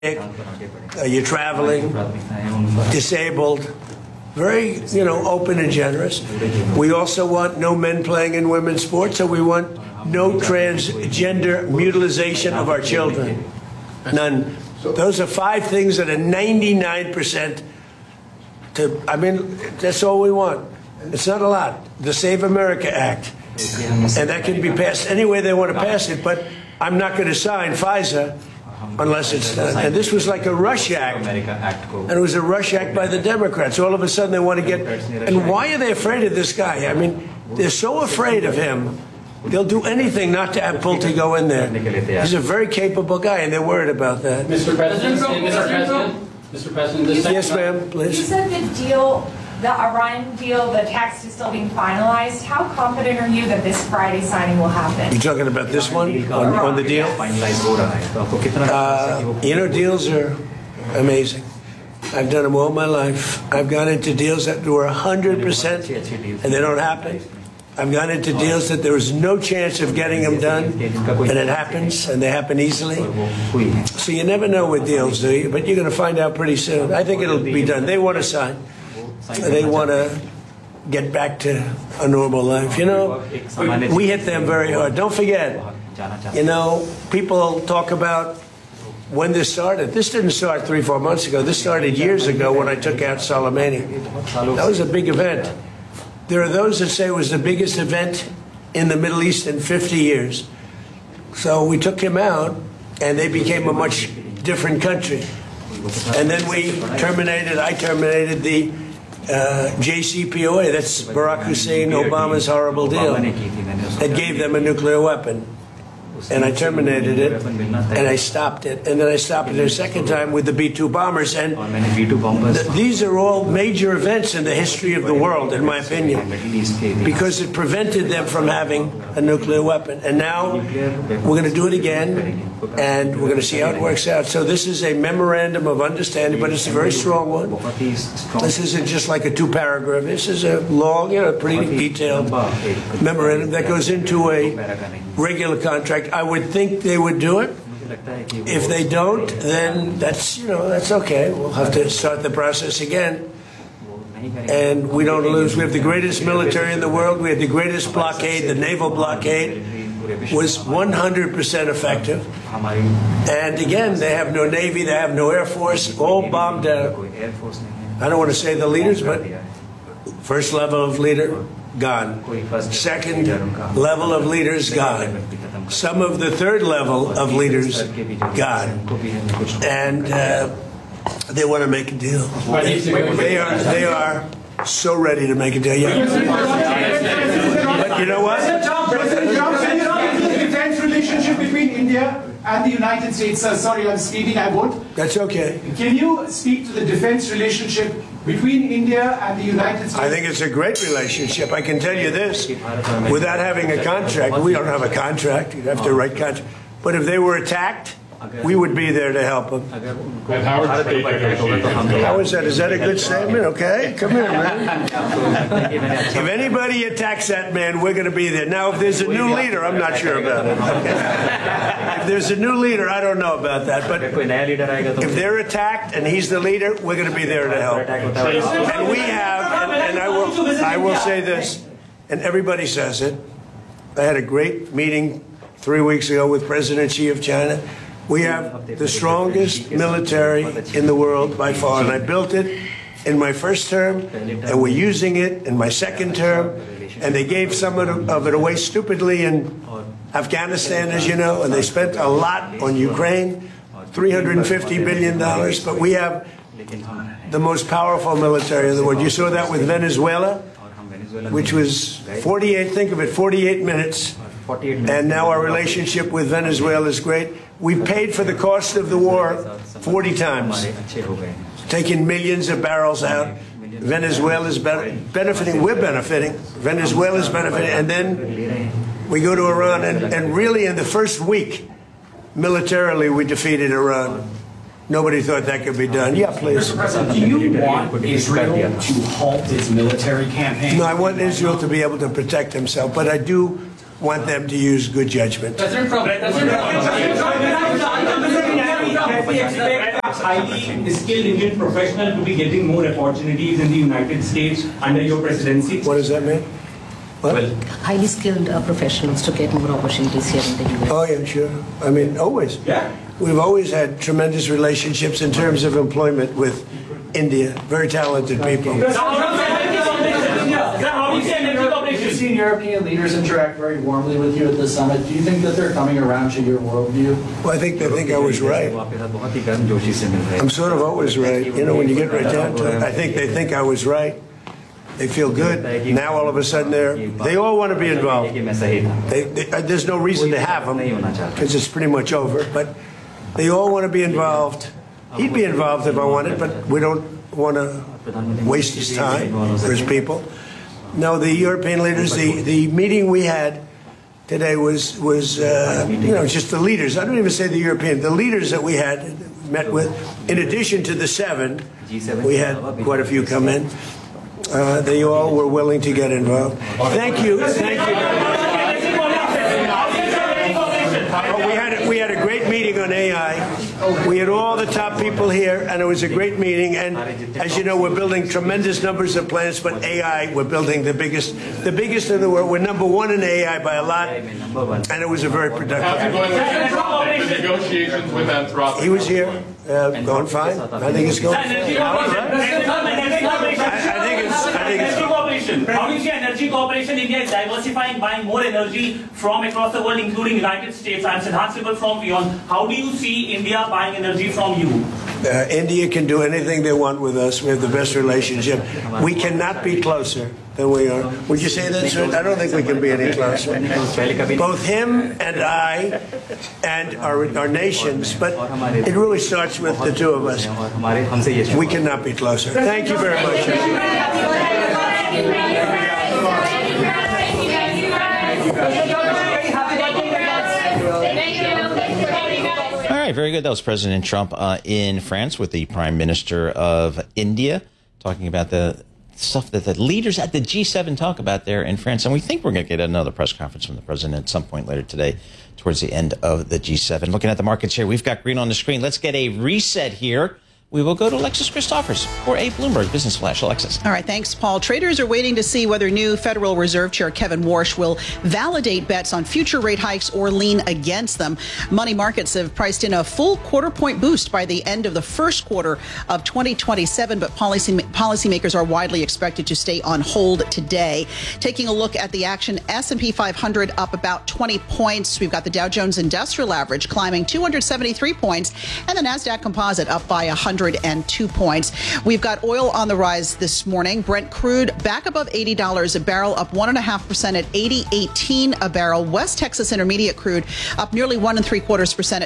you're traveling, disabled, very, open and generous. We also want no men playing in women's sports, so we want no transgender mutilization of our children. None. Those are 5 things that are 99% that's all we want. It's not a lot. The Save America Act. And that can be passed any way they want to pass it, but I'm not going to sign FISA unless it's done. And this was like a rush act. And it was a rush act by the Democrats. All of a sudden they want to get... And why are they afraid of this guy? I mean, they're so afraid of him, they'll do anything not to have Pulte go in there. He's a very capable guy, and they're worried about that. Mr. President, yes, ma'am, please. You said the deal, the Iran deal, the text is still being finalized. How confident are you that this Friday signing will happen? You're talking about this one, on the deal? Deals are amazing. I've done them all my life. I've gone into deals that were 100% and they don't happen. I've gone into deals that there was no chance of getting them done, and it happens, and they happen easily. So you never know with deals, do you? But you're going to find out pretty soon. I think it'll be done. They want to sign. They want to get back to a normal life. We hit them very hard. Don't forget, people talk about when this started. This didn't start 3-4 months ago. This started years ago when I took out Soleimani. That was a big event. There are those that say it was the biggest event in the Middle East in 50 years. So we took him out, and they became a much different country. And then I terminated the JCPOA, that's Barack Hussein Obama's horrible deal, that gave them a nuclear weapon. And I terminated it, and I stopped it. And then I stopped it a second time with the B-2 bombers. And these are all major events in the history of the world, in my opinion, because it prevented them from having a nuclear weapon. And now we're going to do it again, and we're going to see how it works out. So this is a memorandum of understanding, but it's a very strong one. This isn't just like a 2-paragraph. This is a long, pretty detailed memorandum that goes into a regular contract. I would think they would do it. If they don't, then that's okay. We'll have to start the process again. And we don't lose. We have the greatest military in the world. We had the greatest blockade. The naval blockade was 100% effective. And again, they have no Navy. They have no Air Force. All bombed out. I don't want to say the leaders, but first level of leader, gone. Second level of leaders, gone. Some of the third level of leaders, gone. And they want to make a deal. They are so ready to make a deal. Yeah. But you know what? President Trump, can you speak to the defense relationship between India and the United States? Sorry, I'm speaking, I won't. That's okay. Can you speak to the defense relationship between India and the United States? I think it's a great relationship. I can tell you this, without having a contract, we don't have a contract. You'd have to write contract. But if they were attacked, we would be there to help them. How is that? Is that a good statement? Okay, come here, man. If anybody attacks that man, we're going to be there. Now, if there's a new leader, I'm not sure about it. If there's a new leader, I don't know about that. But if they're attacked and he's the leader, we're going to be there to help. And we have, and I will say this, and everybody says it. I had a great meeting 3 weeks ago with President Xi of China. We have the strongest military in the world by far, and I built it in my first term, and we're using it in my second term, and they gave some of it away stupidly in Afghanistan, as you know, and they spent a lot on Ukraine, $350 billion, but we have the most powerful military in the world. You saw that with Venezuela, which was 48 minutes, and now our relationship with Venezuela is great. We paid for the cost of the war 40 times, taking millions of barrels out. Venezuela's benefiting. We're benefiting. Venezuela's benefiting. And then we go to Iran, and really in the first week, militarily, we defeated Iran. Nobody thought that could be done. Yeah, please. Mr. President, do you want Israel to halt its military campaign? No, I want Israel to be able to protect himself, but I do want them to use good judgment. highly skilled Indian professional to be getting more opportunities in the United States under your presidency? What does that mean? What? Well, Highly skilled professionals to get more opportunities here in the U.S. Oh, yeah, sure. I mean, always. yeah. We've always had tremendous relationships in terms of employment with India. Very talented people. You've seen European leaders interact very warmly with you at the summit. Do you think that they're coming around to your worldview? Well, I think they think I was right. I'm sort of always right. You know, when you get right down to it, I think they think I was right. They feel good. Now all of a sudden they all want to be involved. There's no reason to have them because it's pretty much over. But they all want to be involved. He'd be involved if I wanted, but we don't want to waste his time or his people. No, the European leaders, the meeting we had today was just the leaders. I don't even say the European, the leaders that we had met with. In addition to the 7, we had quite a few come in. They all were willing to get involved. Thank you. Thank you. We had a great meeting on AI. We had all the top people here, and it was a great meeting. And as you know, we're building tremendous numbers of plants, but AI, we're building the biggest in the world. We're #1 in AI by a lot, and it was a very productive meeting. Negotiations with Anthropic. He was here, going fine. I think it's going fine. How do you see energy cooperation? India is diversifying, buying more energy from across the world, including United States. I'm Siddharth from beyond. How do you see India buying energy from you? India can do anything they want with us. We have the best relationship. We cannot be closer than we are. Would you say that, sir? I don't think we can be any closer. Both him and I and our nations, but it really starts with the two of us. We cannot be closer. Thank you very much. All right, very good. That was President Trump in France with the Prime Minister of India, talking about the stuff that the leaders at the G7 talk about there in France. And we think we're going to get another press conference from the president at some point later today towards the end of the G7. Looking at the markets here, we've got green on the screen. Let's get a reset here. We will go to Alexis Christophers for a Bloomberg Business Flash. Alexis. All right, thanks, Paul. Traders are waiting to see whether new Federal Reserve Chair Kevin Warsh will validate bets on future rate hikes or lean against them. Money markets have priced in a full quarter-point boost by the end of the first quarter of 2027, but policymakers are widely expected to stay on hold today. Taking a look at the action, S&P 500 up about 20 points. We've got the Dow Jones Industrial Average climbing 273 points, and the NASDAQ Composite up by 102 points. We've got oil on the rise this morning. Brent crude back above $80 a barrel, up 1.5% at $80.18 a barrel. West Texas Intermediate crude up nearly 1.75% at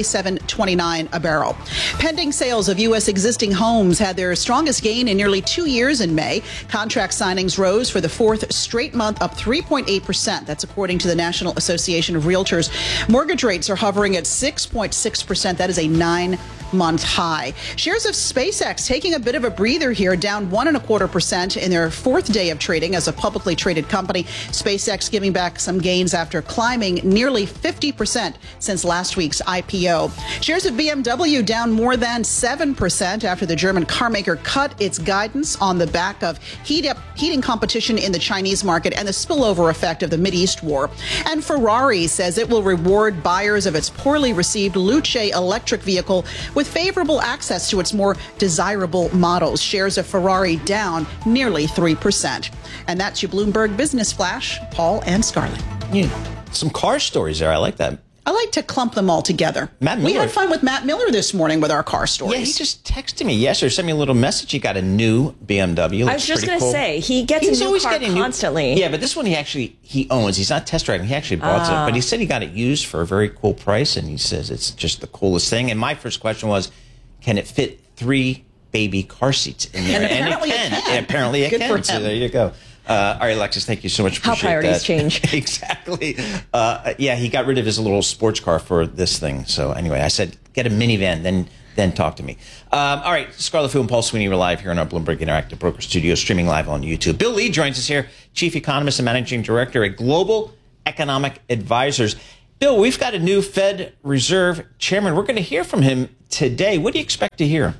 $77.29 a barrel. Pending sales of U.S. existing homes had their strongest gain in nearly 2 years in May. Contract signings rose for the fourth straight month, up 3.8%. That's according to the National Association of Realtors. Mortgage rates are hovering at 6.6%. That is a 9-month high. Shares of SpaceX taking a bit of a breather here, down 1.25% in their fourth day of trading as a publicly traded company. SpaceX giving back some gains after climbing nearly 50% since last week's IPO. Shares of BMW down more than 7% after the German carmaker cut its guidance on the back of heating competition in the Chinese market and the spillover effect of the Mideast war. And Ferrari says it will reward buyers of its poorly received Luce electric vehicle with favorable access to its more desirable models. Shares of Ferrari down nearly 3%. And that's your Bloomberg Business Flash. Paul and Scarlett. Yeah, some car stories there. I like that. I like to clump them all together. Matt Miller. We had fun with Matt Miller this morning with our car stories. Yeah, he just texted me yesterday, sent me a little message. He got a new BMW. I was just going to say, he gets a new car constantly. Yeah, but this one he owns. He's not test driving. He actually bought it. But he said he got it used for a very cool price, and he says it's just the coolest thing. And my first question was, can it fit 3 baby car seats in there? And apparently it can. And apparently it can. So there you go. All right, Alexis, thank you so much. How priorities change. Exactly. Yeah, he got rid of his little sports car for this thing. So anyway, I said, get a minivan, then talk to me. All right, Scarlett Fu and Paul Sweeney, we're live here in our Bloomberg Interactive Broker Studio, streaming live on YouTube. Bill Lee joins us here, Chief Economist and Managing Director at Global Economic Advisors. Bill, we've got a new Fed Reserve chairman. We're going to hear from him today. What do you expect to hear?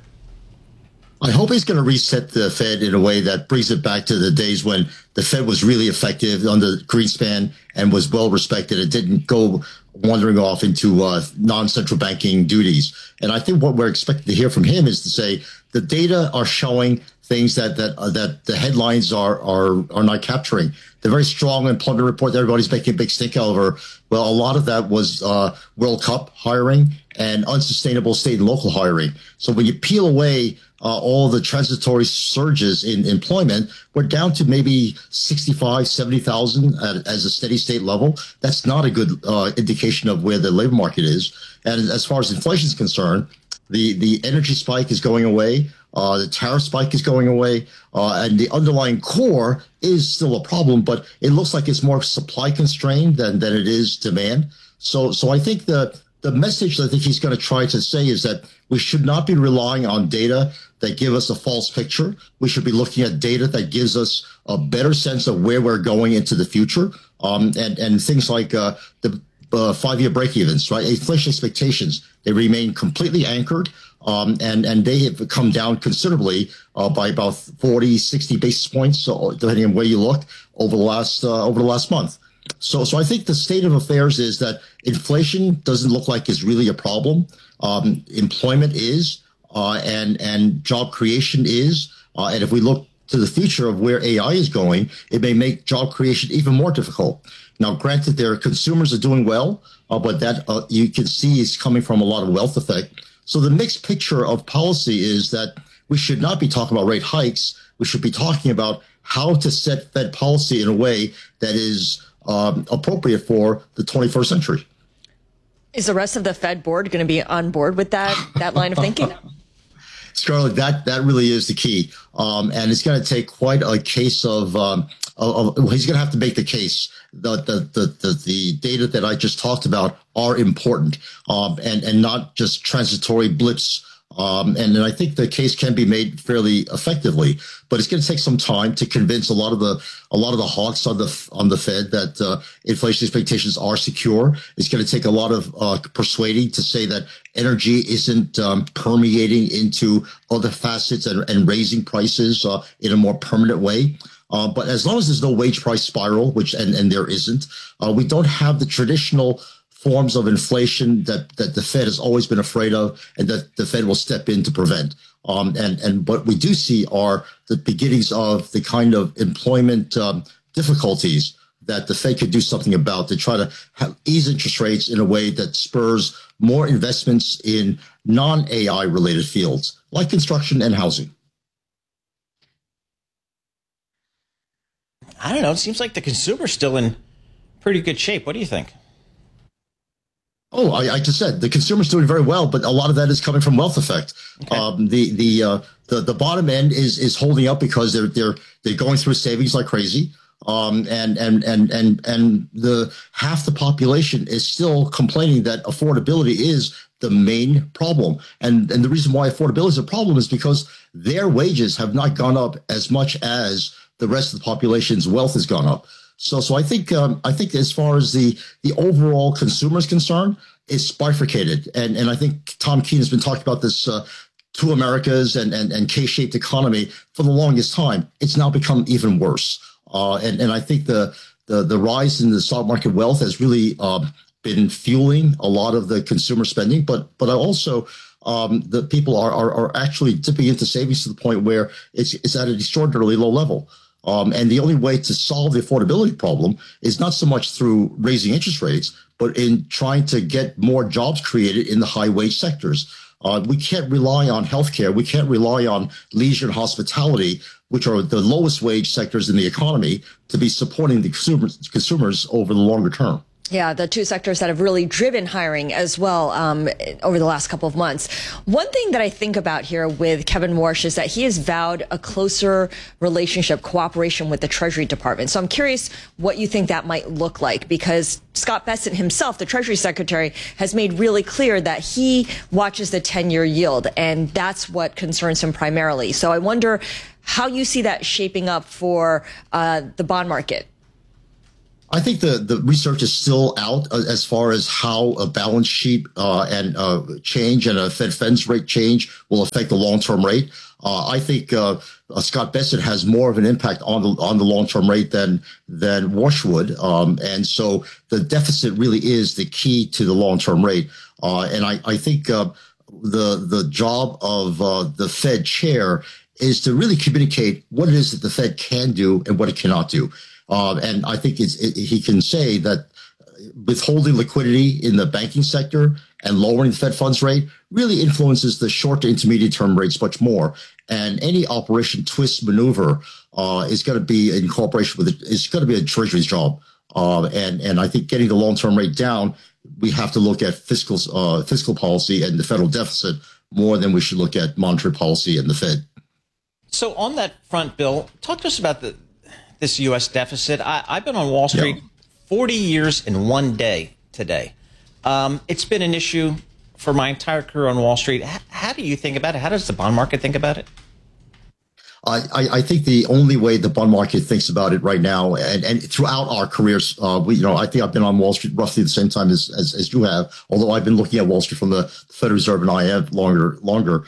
I hope he's going to reset the Fed in a way that brings it back to the days when the Fed was really effective under Greenspan and was well respected. It didn't go wandering off into non-central banking duties. And I think what we're expecting to hear from him is to say the data are showing things that the headlines are not capturing. The very strong employment report that everybody's making a big stink over. Well, a lot of that was World Cup hiring and unsustainable state and local hiring. So when you peel away all the transitory surges in employment, we're down to maybe 65, 70,000 as a steady state level. That's not a good indication of where the labor market is. And as far as inflation is concerned, the energy spike is going away. The tariff spike is going away, and the underlying core is still a problem, but it looks like it's more supply constrained than it is demand. So I think the message that I think he's going to try to say is that we should not be relying on data that give us a false picture. We should be looking at data that gives us a better sense of where we're going into the future, and things like the 5-year break-evens, right? Inflation expectations, they remain completely anchored. And they have come down considerably by about 40, 60 basis points, depending on where you look, over the last month. So I think the state of affairs is that inflation doesn't look like it's really a problem. Employment is, and job creation is. And if we look to the future of where AI is going, it may make job creation even more difficult. Now, granted, their consumers are doing well, but that you can see is coming from a lot of wealth effect. So the mixed picture of policy is that we should not be talking about rate hikes. We should be talking about how to set Fed policy in a way that is appropriate for the 21st century. Is the rest of the Fed board going to be on board with that line of thinking? Scarlett, that really is the key. And it's going to take quite a case of he's going to have to make the case that the data that I just talked about are important, and not just transitory blips. And I think the case can be made fairly effectively, but it's going to take some time to convince a lot of the hawks on the Fed that inflation expectations are secure. It's going to take a lot of persuading to say that energy isn't permeating into other facets and raising prices in a more permanent way. But as long as there's no wage price spiral, and there isn't, we don't have the traditional forms of inflation that the Fed has always been afraid of and that the Fed will step in to prevent. And what we do see are the beginnings of the kind of employment difficulties that the Fed could do something about to try to ease interest rates in a way that spurs more investments in non-AI related fields like construction and housing. I don't know. It seems like the consumer's still in pretty good shape. What do you think? Oh, I just said the consumer's doing very well, but a lot of that is coming from wealth effect. Okay. The bottom end is holding up because they're going through savings like crazy. And the half the population is still complaining that affordability is the main problem. And the reason why affordability is a problem is because their wages have not gone up as much as the rest of the population's wealth has gone up. So I think as far as the overall consumer is concerned, it's bifurcated. And I think Tom Keene has been talking about this two Americas and K-shaped economy for the longest time. It's now become even worse. And I think the rise in the stock market wealth has really been fueling a lot of the consumer spending, but also the people are actually dipping into savings to the point where it's at an extraordinarily low level. And the only way to solve the affordability problem is not so much through raising interest rates, but in trying to get more jobs created in the high wage sectors. We can't rely on healthcare. We can't rely on leisure and hospitality, which are the lowest wage sectors in the economy, to be supporting the consumers over the longer term. Yeah, the two sectors that have really driven hiring as well over the last couple of months. One thing that I think about here with Kevin Warsh is that he has vowed a closer relationship, cooperation with the Treasury Department. So I'm curious what you think that might look like, because Scott Bessent himself, the Treasury Secretary, has made really clear that he watches the 10-year yield, and that's what concerns him primarily. So I wonder how you see that shaping up for the bond market. I think the research is still out as far as how a balance sheet and change and a Fed funds rate change will affect the long-term rate. I think Scott Bessent has more of an impact on the long-term rate than Warsh would, and so the deficit really is the key to the long-term rate. And I think the job of the Fed chair is to really communicate what it is that the Fed can do and what it cannot do. And I think he can say that withholding liquidity in the banking sector and lowering the Fed funds rate really influences the short to intermediate term rates much more. And any Operation Twist maneuver is going to be in cooperation with it. It's going to be a Treasury's job. And I think getting the long-term rate down, we have to look at fiscal policy and the federal deficit more than we should look at monetary policy and the Fed. So on that front, Bill, talk to us about this U.S. deficit. I've been on Wall Street 40 years in one day today. It's been an issue for my entire career on Wall Street. How do you think about it? How does the bond market think about it? I think the only way the bond market thinks about it right now, and throughout our careers, I think I've been on Wall Street roughly the same time as you have, although I've been looking at Wall Street from the Federal Reserve and IMF longer.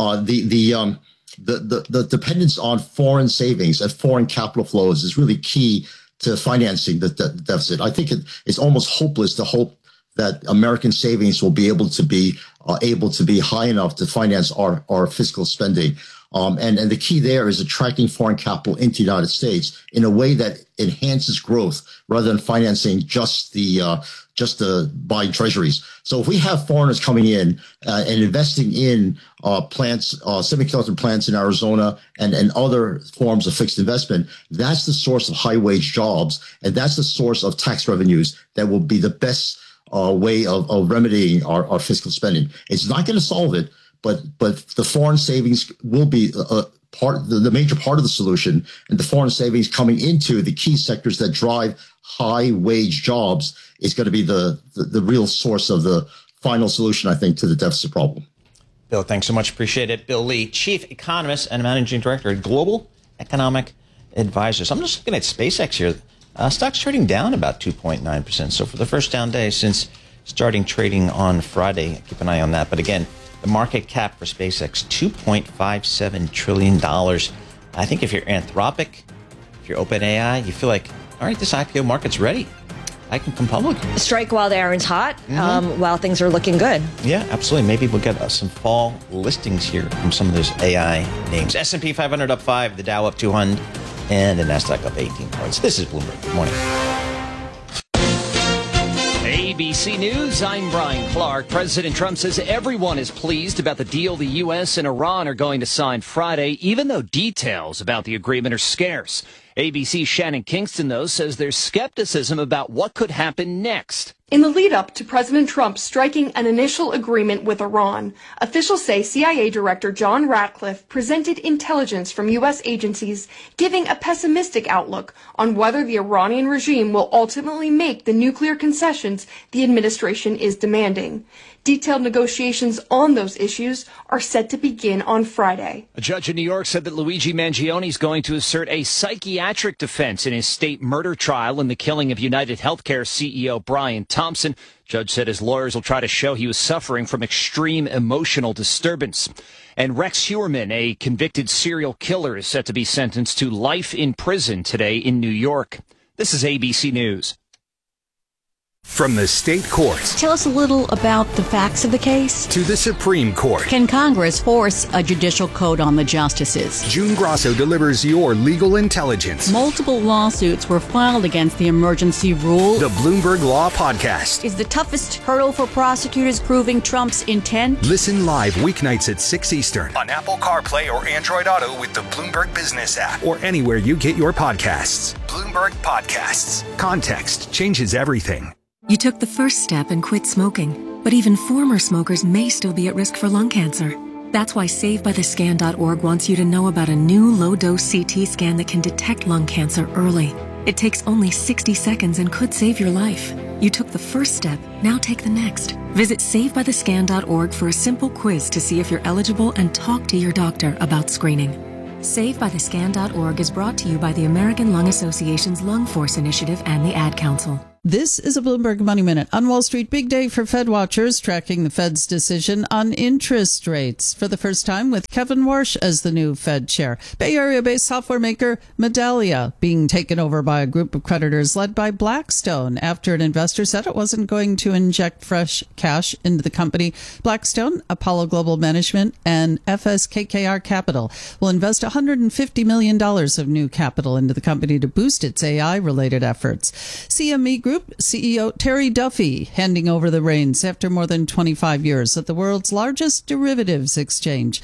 The dependence on foreign savings and foreign capital flows is really key to financing the deficit. I think it's almost hopeless to hope that American savings will be able to be high enough to finance our fiscal spending. And the key there is attracting foreign capital into the United States in a way that enhances growth rather than financing just the buying treasuries. So if we have foreigners coming in and investing in plants, semiconductor plants in Arizona and other forms of fixed investment, that's the source of high wage jobs. And that's the source of tax revenues that will be the best way of remedying our fiscal spending. It's not going to solve it, but the foreign savings will be the major part of the solution, and the foreign savings coming into the key sectors that drive high wage jobs is going to be the real source of the final solution, I think, to the deficit problem. Bill, thanks so much. Appreciate it. Bill Lee, Chief Economist and Managing Director at Global Economic Advisors. I'm just looking at SpaceX here. Stock's trading down about 2.9%. So for the first down day since starting trading on Friday, keep an eye on that. But again, the market cap for SpaceX, $2.57 trillion. I think if you're Anthropic, if you're OpenAI, you feel like, all right, this IPO market's ready. I can come public. Strike while the iron's hot, while things are looking good. Yeah, absolutely. Maybe we'll get some fall listings here from some of those AI names. S&P 500 up 5, the Dow up 200, and the Nasdaq up 18 points. This is Bloomberg. Good morning. ABC News, I'm Brian Clark. President Trump says everyone is pleased about the deal the U.S. and Iran are going to sign Friday, even though details about the agreement are scarce. ABC's Shannon Kingston, though, says there's skepticism about what could happen next. In the lead up to President Trump striking an initial agreement with Iran, officials say CIA Director John Ratcliffe presented intelligence from U.S. agencies giving a pessimistic outlook on whether the Iranian regime will ultimately make the nuclear concessions the administration is demanding. Detailed negotiations on those issues are set to begin on Friday. A judge in New York said that Luigi Mangione is going to assert a psychiatric defense in his state murder trial in the killing of United Healthcare CEO Brian Thompson. Judge said his lawyers will try to show he was suffering from extreme emotional disturbance. And Rex Heuermann, a convicted serial killer, is set to be sentenced to life in prison today in New York. This is ABC News. From the state courts. Tell us a little about the facts of the case. To the Supreme Court. Can Congress force a judicial code on the justices? June Grosso delivers your legal intelligence. Multiple lawsuits were filed against the emergency rule. The Bloomberg Law Podcast. Is the toughest hurdle for prosecutors proving Trump's intent? Listen live weeknights at 6 Eastern on Apple CarPlay or Android Auto with the Bloomberg Business app or anywhere you get your podcasts. Bloomberg Podcasts. Context changes everything. You took the first step and quit smoking, but even former smokers may still be at risk for lung cancer. That's why SaveByTheScan.org wants you to know about a new low-dose CT scan that can detect lung cancer early. It takes only 60 seconds and could save your life. You took the first step, now take the next. Visit SaveByTheScan.org for a simple quiz to see if you're eligible and talk to your doctor about screening. SaveByTheScan.org is brought to you by the American Lung Association's Lung Force Initiative and the Ad Council. This is a Bloomberg Money Minute. On Wall Street, big day for Fed watchers tracking the Fed's decision on interest rates for the first time with Kevin Warsh as the new Fed chair. Bay Area-based software maker Medallia being taken over by a group of creditors led by Blackstone after an investor said it wasn't going to inject fresh cash into the company. Blackstone, Apollo Global Management, and FSKKR Capital will invest $150 million of new capital into the company to boost its AI-related efforts. CME Group CEO Terry Duffy handing over the reins after more than 25 years at the world's largest derivatives exchange.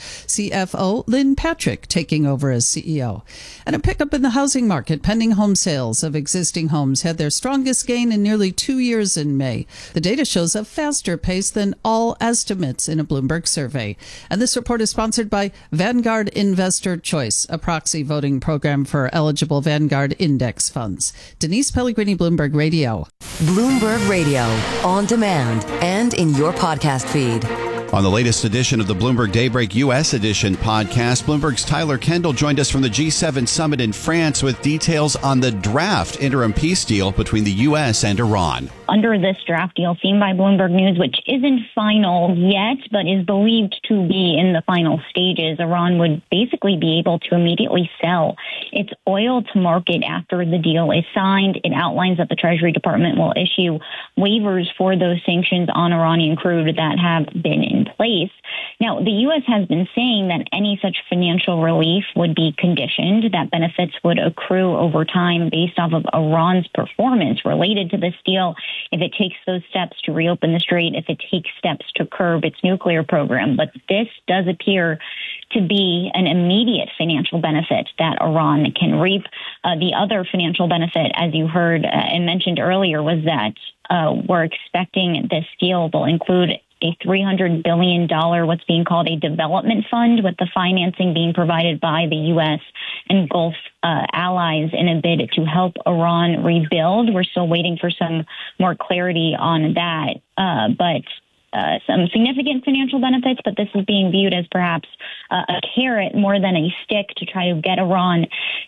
CFO Lynn Patrick taking over as CEO. And a pickup in the housing market. Pending home sales of existing homes had their strongest gain in nearly 2 years in May. The data shows a faster pace than all estimates in a Bloomberg survey. And this report is sponsored by Vanguard Investor Choice, a proxy voting program for eligible Vanguard index funds. Denise Pellegrini, Bloomberg Radio. Bloomberg Radio, on demand and in your podcast feed. On the latest edition of the Bloomberg Daybreak U.S. Edition podcast, Bloomberg's Tyler Kendall joined us from the G7 summit in France with details on the draft interim peace deal between the U.S. and Iran. Under this draft deal seen by Bloomberg News, which isn't final yet, but is believed to be in the final stages, Iran would basically be able to immediately sell its oil to market after the deal is signed. It outlines that the Treasury Department will issue waivers for those sanctions on Iranian crude that have been in place. Now, the U.S. has been saying that any such financial relief would be conditioned, that benefits would accrue over time based off of Iran's performance related to this deal, if it takes those steps to reopen the strait, if it takes steps to curb its nuclear program. But this does appear to be an immediate financial benefit that Iran can reap. The other financial benefit, as you heard and mentioned earlier, was that we're expecting this deal will include a $300 billion, what's being called a development fund, with the financing being provided by the U.S. and Gulf allies in a bid to help Iran rebuild. We're still waiting for some more clarity on that, but some significant financial benefits, but this is being viewed as perhaps a carrot more than a stick to try to get Iran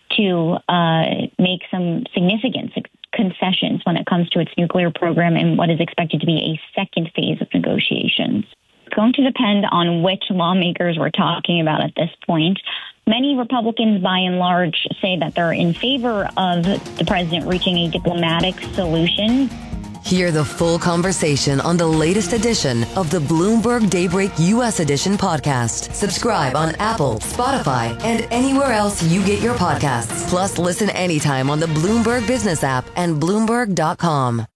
to make some significant concessions when it comes to its nuclear program and what is expected to be a second phase of negotiations. It's going to depend on which lawmakers we're talking about at this point. Many Republicans, by and large, say that they're in favor of the president reaching a diplomatic solution. Hear the full conversation on the latest edition of the Bloomberg Daybreak U.S. Edition podcast. Subscribe on Apple, Spotify, and anywhere else you get your podcasts. Plus, listen anytime on the Bloomberg Business app and Bloomberg.com.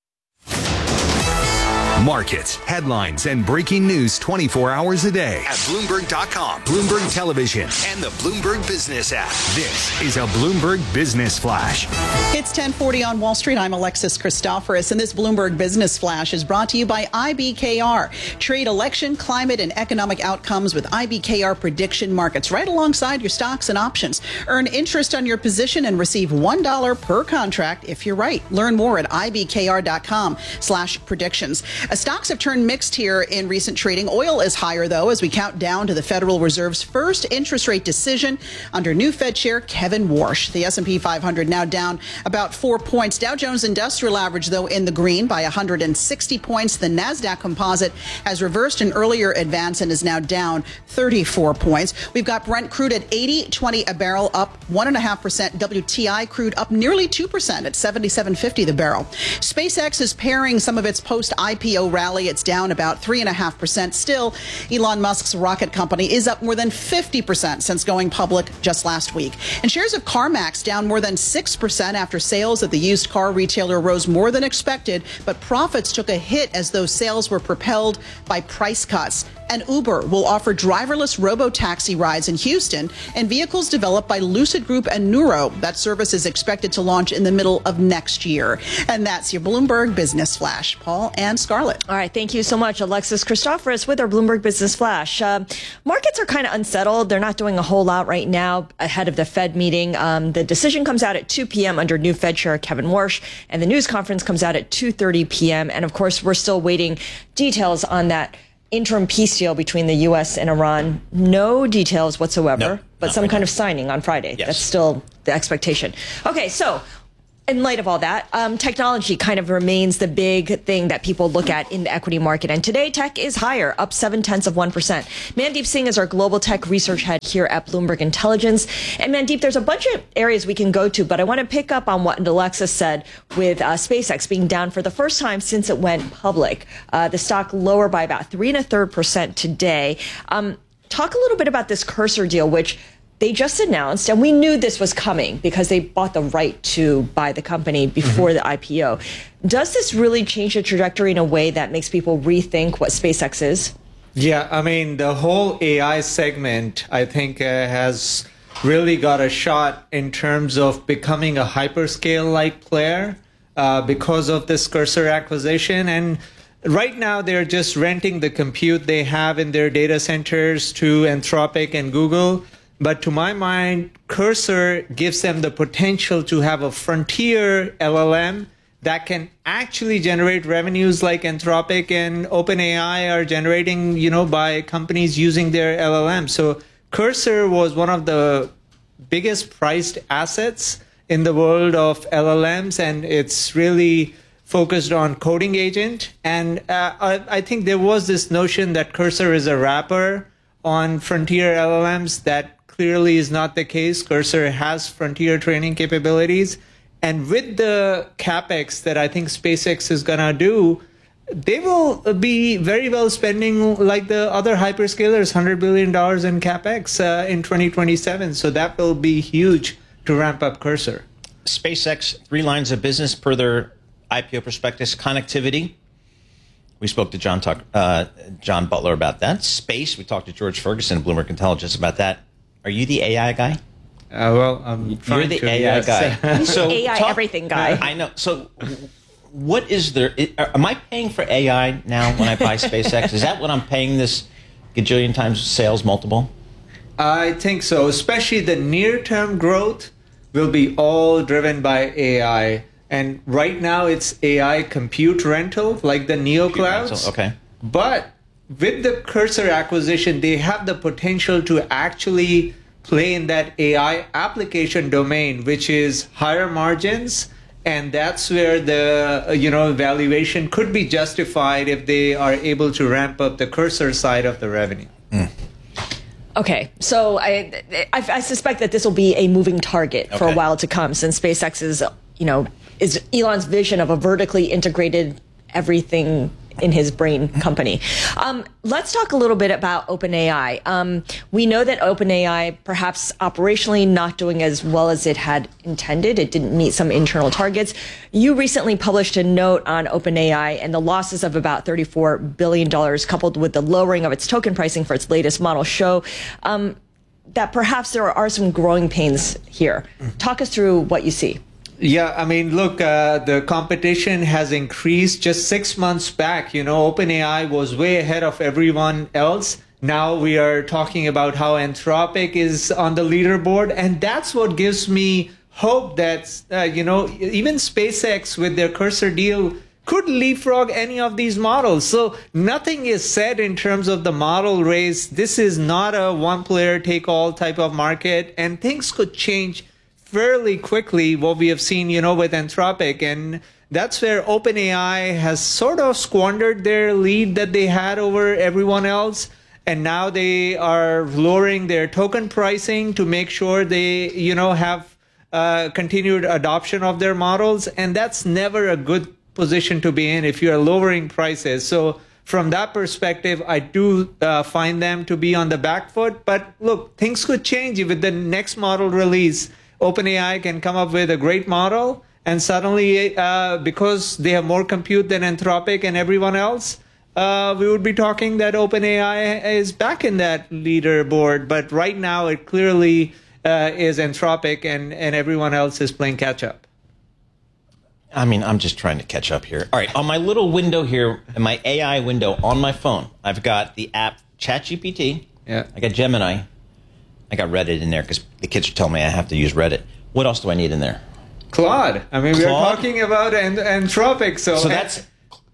Markets, headlines, and breaking news 24 hours a day at Bloomberg.com, Bloomberg Television, and the Bloomberg Business app. This is a Bloomberg Business Flash. It's 10:40 on Wall Street. I'm Alexis Christoforous, and this Bloomberg Business Flash is brought to you by IBKR. Trade election, climate, and economic outcomes with IBKR prediction markets right alongside your stocks and options. Earn interest on your position and receive $1 per contract if you're right. Learn more at ibkr.com/predictions. Stocks have turned mixed here in recent trading. Oil is higher, though, as we count down to the Federal Reserve's first interest rate decision under new Fed Chair Kevin Warsh. The S&P 500 now down about 4 points. Dow Jones Industrial Average, though, in the green by 160 points. The NASDAQ Composite has reversed an earlier advance and is now down 34 points. We've got Brent crude at $80.20 a barrel, up 1.5%. WTI crude up nearly 2% at $77.50 the barrel. SpaceX is pairing some of its post-IPO rally. It's down about 3.5%. Still, Elon Musk's rocket company is up more than 50% since going public just last week. And shares of CarMax down more than 6% after sales at the used car retailer rose more than expected, but profits took a hit as those sales were propelled by price cuts. And Uber will offer driverless robo-taxi rides in Houston and vehicles developed by Lucid Group and Nuro. That service is expected to launch in the middle of next year. And that's your Bloomberg Business Flash. Paul and Scarlett. All right. Thank you so much, Alexis Christoforous, with our Bloomberg Business Flash. Markets are kind of unsettled. They're not doing a whole lot right now ahead of the Fed meeting. The decision comes out at 2 p.m. under new Fed Chair Kevin Warsh, and the news conference comes out at 2:30 p.m. And of course, we're still waiting details on that interim peace deal between the U.S. and Iran. No details whatsoever, but some kind of signing on Friday. Yes. That's still the expectation. Okay, so in light of all that, technology kind of remains the big thing that people look at in the equity market. And today, tech is higher, up 0.7%. Mandeep Singh is our global tech research head here at Bloomberg Intelligence. And Mandeep, there's a bunch of areas we can go to, but I want to pick up on what Alexis said with SpaceX being down for the first time since it went public. The stock lower by about 3.33% today. Talk a little bit about this Cursor deal, which they just announced, and we knew this was coming because they bought the right to buy the company before the IPO. Does this really change the trajectory in a way that makes people rethink what SpaceX is? Yeah, I mean, the whole AI segment, I think, has really got a shot in terms of becoming a hyperscale-like player because of this Cursor acquisition. And right now, they're just renting the compute they have in their data centers to Anthropic and Google. But to my mind, Cursor gives them the potential to have a frontier LLM that can actually generate revenues like Anthropic and OpenAI are generating, by companies using their LLM. So Cursor was one of the biggest priced assets in the world of LLMs, and it's really focused on coding agent. And I think there was this notion that Cursor is a wrapper on frontier LLMs. That clearly is not the case. Cursor has frontier training capabilities. And with the CapEx that I think SpaceX is going to do, they will be very well spending like the other hyperscalers, $100 billion in CapEx in 2027. So that will be huge to ramp up Cursor. SpaceX, 3 lines of business per their IPO prospectus: connectivity. We spoke to John Butler about that. Space, we talked to George Ferguson, Bloomberg Intelligence, about that. Are you the AI guy? Well, I'm trying You're the to, AI yes. guy. He's the AI everything guy. I know. So what is there? Am I paying for AI now when I buy SpaceX? Is that what I'm paying this gajillion times sales multiple? I think so. Especially the near-term growth will be all driven by AI. And right now it's AI compute rental, like the NeoClouds. Okay. But with the Cursor acquisition, they have the potential to actually play in that AI application domain, which is higher margins. And that's where the valuation could be justified if they are able to ramp up the Cursor side of the revenue. Okay, so I suspect that this will be a moving target for a while to come, since SpaceX is Elon's vision of a vertically integrated everything in his brain company. Let's talk a little bit about OpenAI. We know that OpenAI, perhaps operationally not doing as well as it had intended. It didn't meet some internal targets. You recently published a note on OpenAI and the losses of about $34 billion, coupled with the lowering of its token pricing for its latest model, show that perhaps there are some growing pains here. Talk us through what you see. Yeah, I mean, look, the competition has increased. Just 6 months back, OpenAI was way ahead of everyone else. Now we are talking about how Anthropic is on the leaderboard. And that's what gives me hope that, even SpaceX with their Cursor deal could leapfrog any of these models. So nothing is said in terms of the model race. This is not a one-player-take-all type of market, and things could change fairly quickly, what we have seen, with Anthropic. And that's where OpenAI has sort of squandered their lead that they had over everyone else. And now they are lowering their token pricing to make sure they, have continued adoption of their models. And that's never a good position to be in if you are lowering prices. So from that perspective, I do find them to be on the back foot. But look, things could change with the next model release. OpenAI can come up with a great model, and suddenly, because they have more compute than Anthropic and everyone else, we would be talking that OpenAI is back in that leaderboard. But right now, it clearly is Anthropic, and everyone else is playing catch up. I mean, I'm just trying to catch up here. All right, on my little window here, in my AI window on my phone, I've got the app ChatGPT. Yeah. I got Gemini. I got Reddit in there because the kids are telling me I have to use Reddit. What else do I need in there? Claude. I mean, we're talking about Anthropic. So that's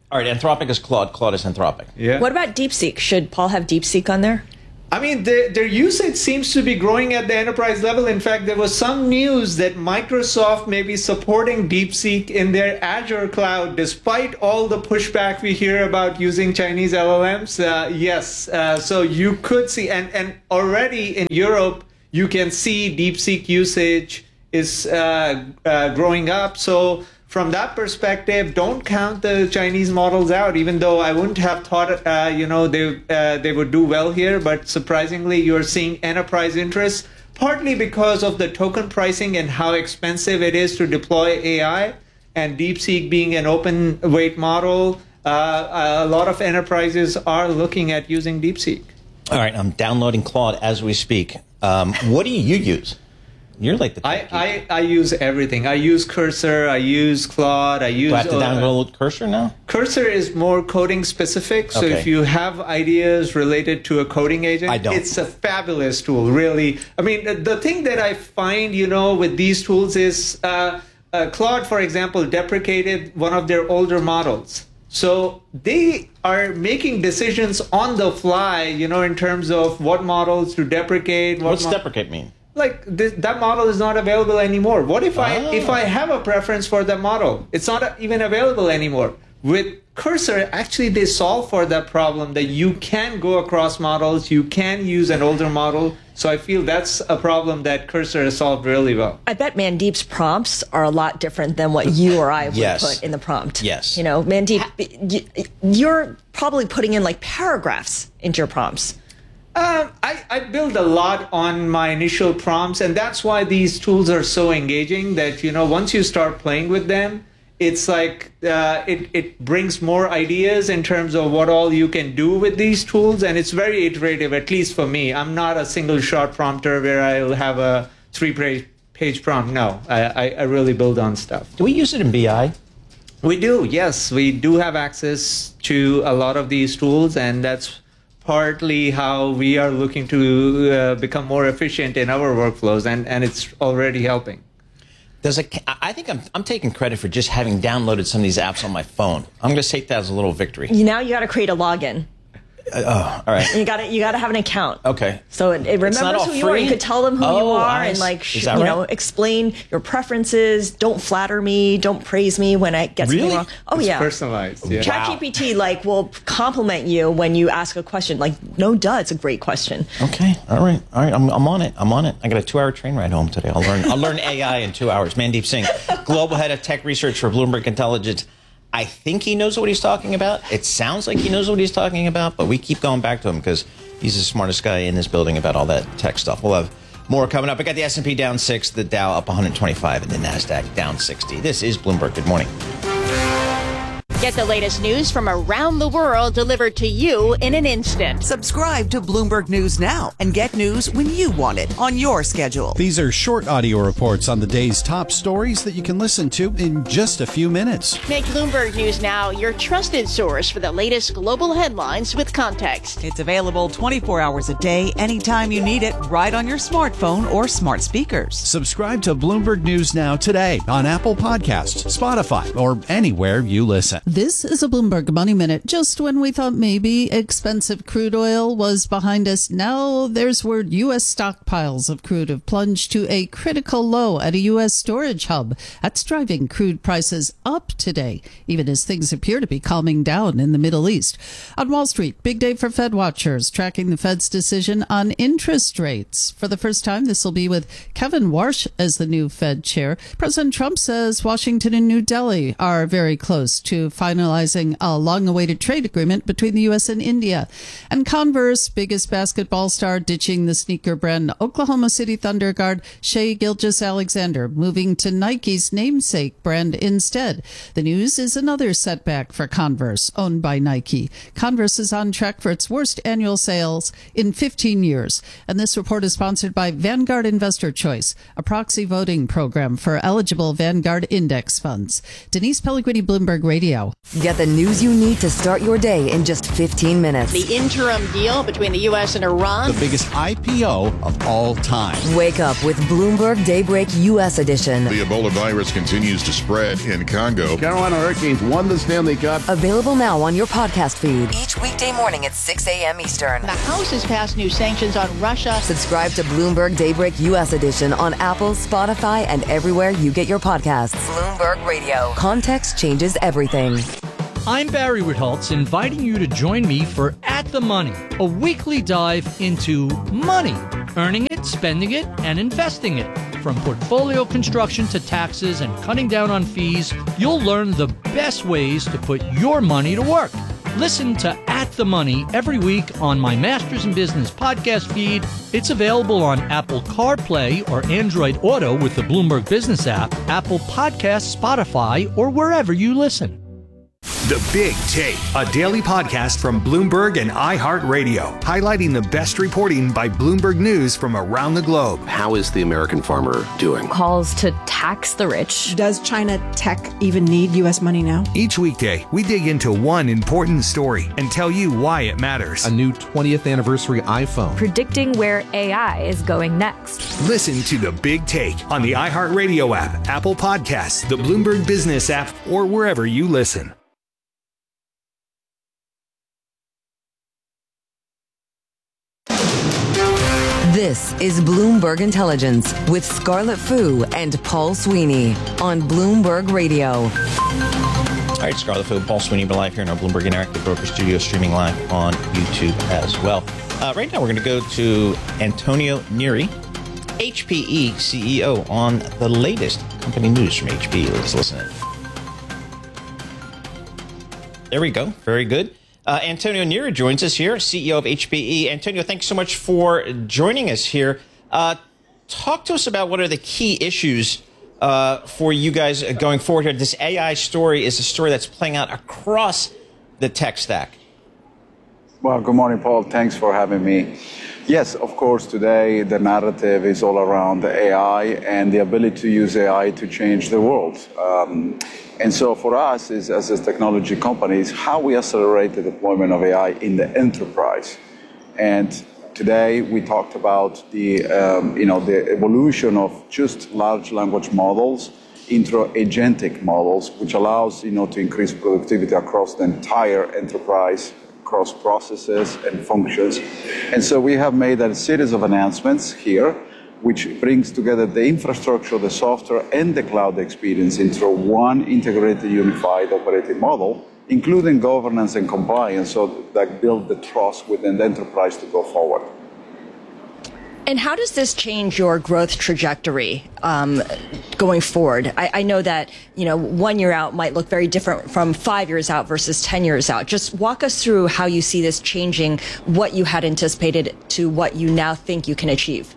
All right, Anthropic is Claude. Claude is Anthropic. Yeah. What about DeepSeek? Should Paul have DeepSeek on there? I mean, their usage seems to be growing at the enterprise level. In fact, there was some news that Microsoft may be supporting DeepSeek in their Azure cloud, despite all the pushback we hear about using Chinese LLMs. Yes, so you could see, and already in Europe, you can see DeepSeek usage is growing up. So from that perspective, don't count the Chinese models out, even though I wouldn't have thought, they would do well here. But surprisingly, you're seeing enterprise interest, partly because of the token pricing and how expensive it is to deploy AI. And DeepSeek being an open weight model, a lot of enterprises are looking at using DeepSeek. All right, I'm downloading Claude as we speak. What do you use? You're like the tech geek. I use everything. I use Cursor. I use Claude. I use. Do I have to download Cursor now? Cursor is more coding specific. So Okay. if you have ideas related to a coding agent, I don't. It's a fabulous tool. Really, I mean, the thing that I find, with these tools is Claude, for example, deprecated one of their older models. So they are making decisions on the fly, in terms of what models to deprecate. What's deprecate mean? Like that model is not available anymore. What if I have a preference for that model? It's not even available anymore. With Cursor, actually they solve for that problem that you can go across models, you can use an older model. So I feel that's a problem that Cursor has solved really well. I bet Mandeep's prompts are a lot different than what you or I would Yes. put in the prompt. Yes. Mandeep, you're probably putting in like paragraphs into your prompts. I build a lot on my initial prompts, and that's why these tools are so engaging that, once you start playing with them, it's like it brings more ideas in terms of what all you can do with these tools, and it's very iterative, at least for me. I'm not a single shot prompter where I'll have a 3-page prompt. No, I really build on stuff. Do we use it in BI? We do, yes. We do have access to a lot of these tools, and that's partly how we are looking to become more efficient in our workflows, and it's already helping. I think I'm taking credit for just having downloaded some of these apps on my phone. I'm going to take that as a little victory. Now you got to create a login. All right. And you got to have an account. Okay. So it remembers who you are. You could tell them who you are and explain your preferences. Don't flatter me. Don't praise me when I get something wrong. Oh, it's yeah. personalized. Yeah. ChatGPT will compliment you when you ask a question. No duh, it's a great question. Okay. All right. I'm on it. I got a 2-hour train ride home today. I'll learn AI in 2 hours. Mandeep Singh, Global Head of Tech Research for Bloomberg Intelligence. I think he knows what he's talking about. It sounds like he knows what he's talking about, but we keep going back to him because he's the smartest guy in this building about all that tech stuff. We'll have more coming up. I got the S&P down 6, the Dow up 125, and the NASDAQ down 60. This is Bloomberg. Good morning. Get the latest news from around the world delivered to you in an instant. Subscribe to Bloomberg News now and get news when you want it on your schedule. These are short audio reports on the day's top stories that you can listen to in just a few minutes. Make Bloomberg News Now your trusted source for the latest global headlines with context. It's available 24 hours a day, anytime you need it, right on your smartphone or smart speakers. Subscribe to Bloomberg News Now today on Apple Podcasts, Spotify, or anywhere you listen. This is a Bloomberg Money Minute. Just when we thought maybe expensive crude oil was behind us, now there's word U.S. stockpiles of crude have plunged to a critical low at a U.S. storage hub. That's driving crude prices up today, even as things appear to be calming down in the Middle East. On Wall Street, big day for Fed watchers, tracking the Fed's decision on interest rates. For the first time, this will be with Kevin Warsh as the new Fed chair. President Trump says Washington and New Delhi are very close to finalizing a long-awaited trade agreement between the U.S. and India. And Converse, biggest basketball star, ditching the sneaker brand Oklahoma City Thunder guard Shai Gilgeous-Alexander, moving to Nike's namesake brand instead. The news is another setback for Converse, owned by Nike. Converse is on track for its worst annual sales in 15 years. And this report is sponsored by Vanguard Investor Choice, a proxy voting program for eligible Vanguard index funds. Denise Pellegrini, Bloomberg Radio. now. Get the news you need to start your day in just 15 minutes. The interim deal between the U.S. and Iran. The biggest IPO of all time. Wake up with Bloomberg Daybreak U.S. edition. The Ebola virus continues to spread in Congo. Carolina Hurricanes won the Stanley Cup. Available now on your podcast feed. Each weekday morning at 6 a.m. Eastern. The House has passed new sanctions on Russia. Subscribe to Bloomberg Daybreak U.S. edition on Apple, Spotify, and everywhere you get your podcasts. Bloomberg Radio. Context changes everything. I'm Barry Ritholtz, inviting you to join me for At the Money, a weekly dive into money, earning it, spending it, and investing it. From portfolio construction to taxes and cutting down on fees, you'll learn the best ways to put your money to work. Listen to At the Money every week on my Masters in Business podcast feed. It's available on Apple CarPlay or Android Auto with the Bloomberg Business app, Apple Podcasts, Spotify, or wherever you listen. The Big Take, a daily podcast from Bloomberg and iHeartRadio, highlighting the best reporting by Bloomberg News from around the globe. How is the American farmer doing? Calls to tax the rich. Does China tech even need U.S. money now? Each weekday, we dig into one important story and tell you why it matters. A new 20th anniversary iPhone. Predicting where AI is going next. Listen to The Big Take on the iHeartRadio app, Apple Podcasts, the Bloomberg Business app, or wherever you listen. This is Bloomberg Intelligence with Scarlett Fu and Paul Sweeney on Bloomberg Radio. All right, Scarlett Fu, Paul Sweeney, we're live here in our Bloomberg Interactive Broker Studio, streaming live on YouTube as well. Right now, we're going to go to Antonio Neri, HPE CEO, on the latest company news from HPE. Let's listen in. There we go. Very good. Antonio Neri joins us here, CEO of HPE. Antonio, thanks so much for joining us here. Talk to us about what are the key issues for you guys going forward here. This AI story is a story that's playing out across the tech stack. Well, good morning, Paul. Thanks for having me. Yes, of course, today the narrative is all around the AI and the ability to use AI to change the world. And so for us, as a technology company, is how we accelerate the deployment of AI in the enterprise. And today we talked about the evolution of just large language models into agentic models, which allows to increase productivity across the entire enterprise, across processes and functions. And so we have made a series of announcements here, which brings together the infrastructure, the software, and the cloud experience into one integrated, unified operating model, including governance and compliance, so that build the trust within the enterprise to go forward. And how does this change your growth trajectory going forward? I know that 1 year out might look very different from 5 years out versus 10 years out. Just walk us through how you see this changing what you had anticipated to what you now think you can achieve.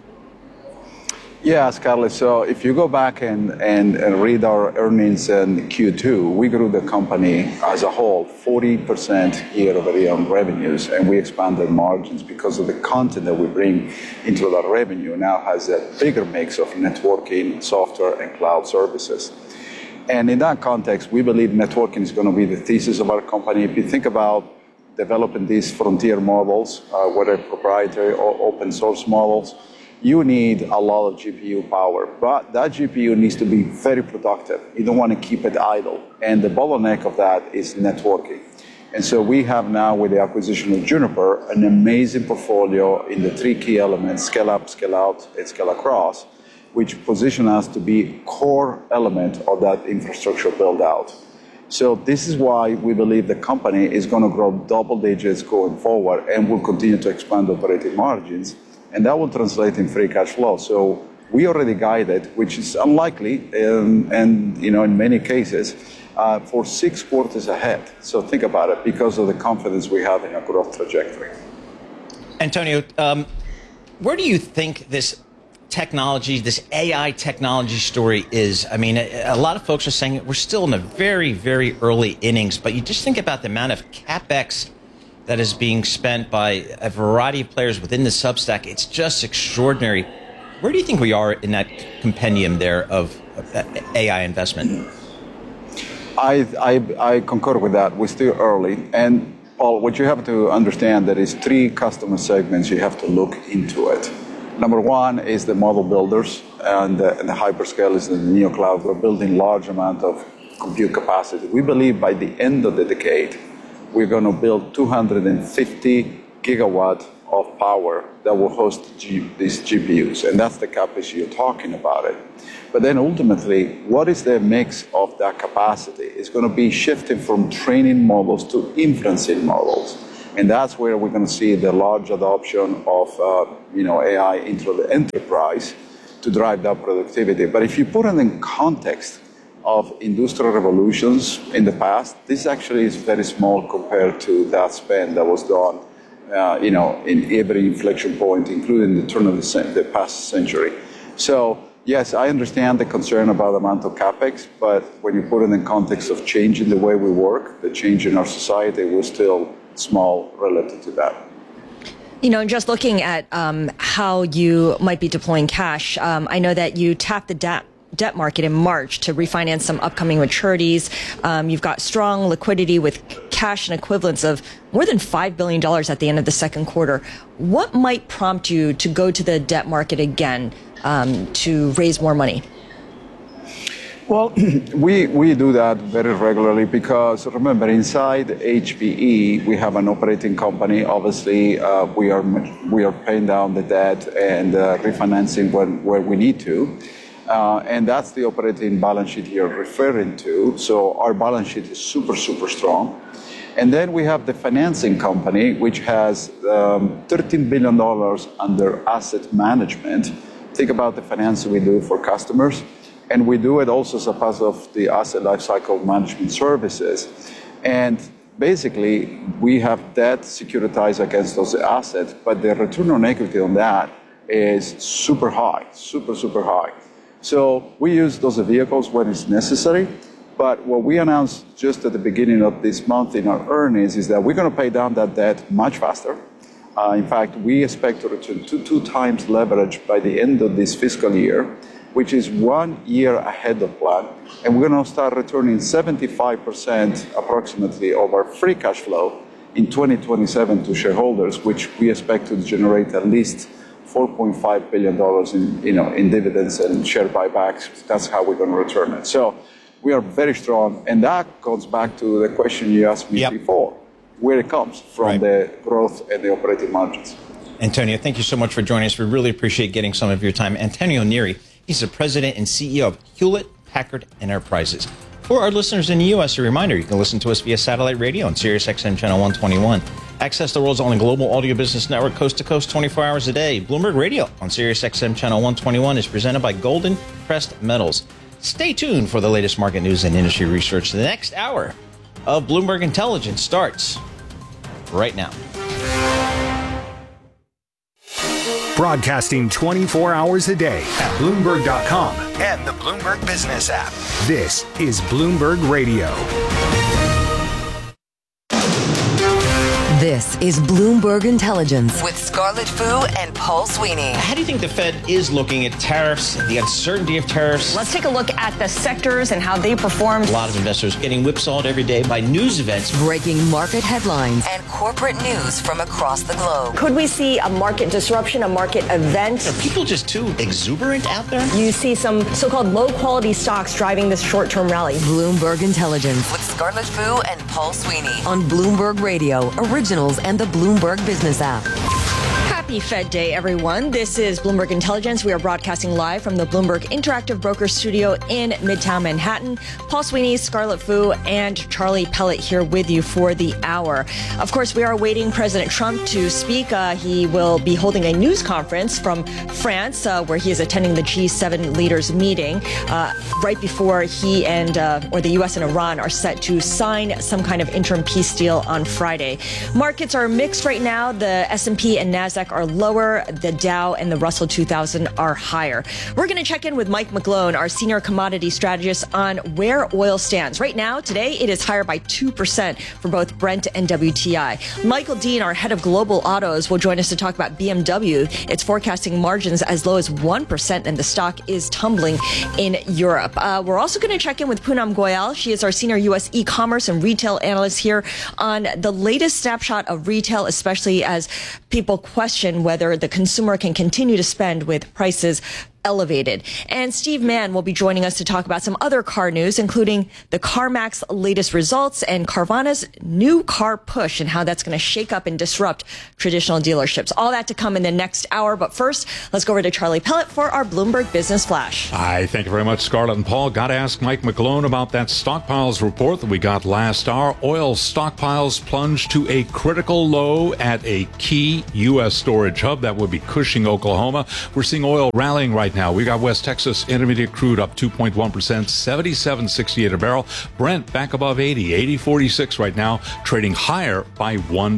Yeah, Scarlett. So if you go back and read our earnings in Q2, we grew the company as a whole 40% year over year on revenues, and we expanded margins because of the content that we bring into that revenue now has a bigger mix of networking, software, and cloud services. And in that context, we believe networking is going to be the thesis of our company. If you think about developing these frontier models, whether proprietary or open source models, you need a lot of GPU power, but that GPU needs to be very productive. You don't want to keep it idle. And the bottleneck of that is networking. And so we have now, with the acquisition of Juniper, an amazing portfolio in the three key elements, scale up, scale out, and scale across, which position us to be a core element of that infrastructure build out. So this is why we believe the company is going to grow double digits going forward and will continue to expand operating margins. And that will translate in free cash flow. So we already guided, which is unlikely, and in many cases, for 6 quarters ahead. So think about it, because of the confidence we have in our growth trajectory. Antonio, where do you think this technology, this AI technology story is? I mean, a lot of folks are saying we're still in the very, very early innings, but you just think about the amount of CapEx that is being spent by a variety of players within the Substack. It's just extraordinary. Where do you think we are in that compendium there of AI investment? I concur with that. We're still early. And Paul, what you have to understand that is 3 customer segments you have to look into it. Number one is the model builders and the hyperscalers and the neocloud. We're building large amount of compute capacity. We believe by the end of the decade, we're going to build 250 gigawatt of power that will host these GPUs. And that's the capacity you're talking about it. But then ultimately, what is the mix of that capacity? It's going to be shifting from training models to inferencing models. And that's where we're going to see the large adoption of AI into the enterprise to drive that productivity. But if you put it in context of industrial revolutions in the past, this actually is very small compared to that spend that was done in every inflection point, including the turn of the past century. So yes, I understand the concern about the amount of CapEx, but when you put it in context of changing the way we work, the change in our society, we're still small relative to that. Just looking at how you might be deploying cash, I know that you tapped the debt market in March to refinance some upcoming maturities. You've got strong liquidity with cash and equivalents of more than $5 billion at the end of the second quarter. What might prompt you to go to the debt market again to raise more money? Well, we do that very regularly because, remember, inside HPE, we have an operating company. Obviously, we are paying down the debt and refinancing where we need to. And that's the operating balance sheet you're referring to. So our balance sheet is super, super strong. And then we have the financing company, which has $13 billion under asset management. Think about the financing we do for customers. And we do it also as a part of the asset lifecycle management services. And basically, we have debt securitized against those assets, but the return on equity on that is super high, super, super high. So we use those vehicles when it's necessary. But what we announced just at the beginning of this month in our earnings is that we're going to pay down that debt much faster. In fact, we expect to return to 2 times leverage by the end of this fiscal year, which is 1 year ahead of plan. And we're going to start returning 75% approximately of our free cash flow in 2027 to shareholders, which we expect to generate at least $4.5 billion in dividends and share buybacks. That's how we're going to return it. So we are very strong. And that goes back to the question you asked me before, where it comes from, the growth and the operating margins. Antonio, thank you so much for joining us. We really appreciate getting some of your time. Antonio Neri, he's the president and CEO of Hewlett-Packard Enterprises. For our listeners in the U.S., a reminder, you can listen to us via satellite radio on SiriusXM Channel 121. Access the world's only global audio business network coast to coast 24 hours a day. Bloomberg Radio on SiriusXM Channel 121 is presented by Golden Crest Metals. Stay tuned for the latest market news and industry research. The next hour of Bloomberg Intelligence starts right now. Broadcasting 24 hours a day at Bloomberg.com and the Bloomberg Business app. This is Bloomberg Radio. This is Bloomberg Intelligence with Scarlett Fu and Paul Sweeney. How do you think the Fed is looking at tariffs, the uncertainty of tariffs? Let's take a look at the sectors and how they performed. A lot of investors getting whipsawed every day by news events. Breaking market headlines and corporate news from across the globe. Could we see a market disruption, a market event? Are people just too exuberant out there? You see some so-called low-quality stocks driving this short-term rally. Bloomberg Intelligence with Scarlett Fu and Paul Sweeney on Bloomberg Radio, Originals and the Bloomberg Business app. Happy Fed Day, everyone. This is Bloomberg Intelligence. We are broadcasting live from the Bloomberg Interactive Broker Studio in Midtown Manhattan. Paul Sweeney, Scarlett Fu, and Charlie Pellet here with you for the hour. Of course, we are awaiting President Trump to speak. He will be holding a news conference from France, where he is attending the G7 leaders meeting right before he and or the U.S. and Iran are set to sign some kind of interim peace deal on Friday. Markets are mixed right now. The S&P and NASDAQ are are lower. The Dow and the Russell 2000 are higher. We're going to check in with Mike McGlone, our senior commodity strategist, on where oil stands. Right now, today, it is higher by 2% for both Brent and WTI. Michael Dean, our head of global autos, will join us to talk about BMW. It's forecasting margins as low as 1%, and the stock is tumbling in Europe. We're also going to check in with Poonam Goyal. She is our senior U.S. e-commerce and retail analyst here on the latest snapshot of retail, especially as people question whether the consumer can continue to spend with prices elevated. And Steve Mann will be joining us to talk about some other car news, including the CarMax latest results and Carvana's new car push and how that's going to shake up and disrupt traditional dealerships. All that to come in the next hour. But first, let's go over to Charlie Pellet for our Bloomberg Business Flash. Hi, thank you very much, Scarlett and Paul. Got to ask Mike McGlone about that stockpiles report that we got last hour. Oil stockpiles plunged to a critical low at a key U.S. storage hub. That would be Cushing, Oklahoma. We're seeing oil rallying right now. We got West Texas Intermediate crude up 2.1%, 77.68 a barrel. Brent back above 80, 80.46 right now, trading higher by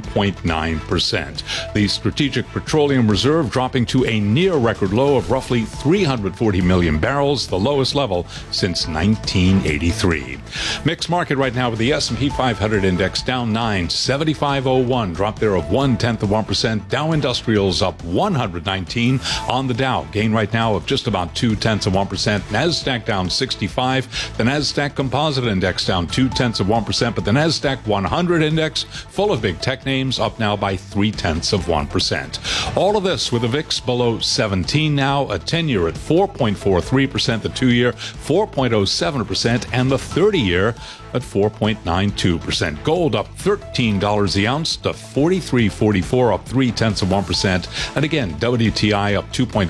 1.9%. The Strategic Petroleum Reserve dropping to a near record low of roughly 340 million barrels, the lowest level since 1983. Mixed market right now with the S&P 500 index down 9, 75.01, drop there of 0.1%. Dow Industrials up 119 on the Dow, gain right now of just about 0.2%. NASDAQ down 65. The NASDAQ Composite Index down 0.2%, but the NASDAQ 100 Index, full of big tech names, up now by 0.3%. All of this with the VIX below 17 now, a 10-year at 4.43%, the 2-year 4.07%, and the 30-year at 4.92%. Gold up $13 the ounce to $43.44, up 0.3%. And again, WTI up 2.1%,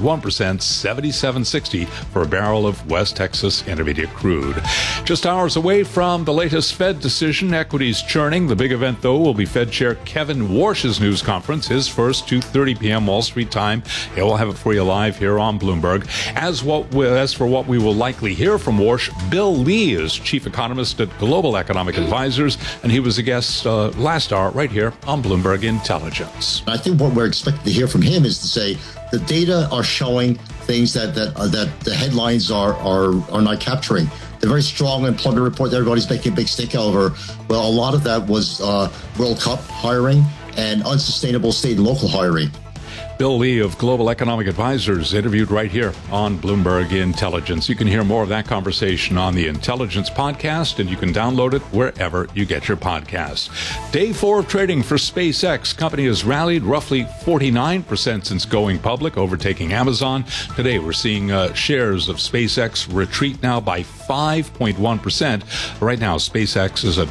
$77.60 for a barrel of West Texas Intermediate crude. Just hours away from the latest Fed decision, equities churning. The big event, though, will be Fed Chair Kevin Warsh's news conference, his first 2:30 p.m. Wall Street time. Yeah, we'll have it for you live here on Bloomberg. As for what we will likely hear from Warsh, Bill Lee is chief economist at Global Economic Advisors, and he was a guest last hour right here on Bloomberg Intelligence. I think what we're expecting to hear from him is to say the data are showing things that the headlines are not capturing. The very strong employment report that everybody's making a big stink over, well, a lot of that was World Cup hiring and unsustainable state and local hiring. Bill Lee of Global Economic Advisors interviewed right here on Bloomberg Intelligence. You can hear more of that conversation on the Intelligence podcast, and you can download it wherever you get your podcasts. Day 4 of trading for SpaceX. Company has rallied roughly 49% since going public, overtaking Amazon. Today, we're seeing shares of SpaceX retreat now by 5.1%. Right now, SpaceX is at